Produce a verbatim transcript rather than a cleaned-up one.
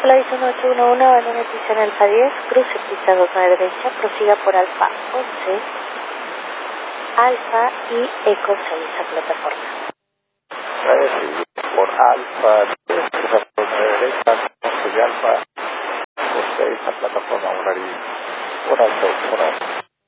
Flight uno ocho uno uno, abandone pista en Alfa diez, cruce pista dos nueve derecha, prosiga por Alfa once, Alfa y Eco seis a plataforma. Eh, por Alfa diez, cruza por nueve derecha, once de Alfa, por seis a plataforma horario, por alto, por alto.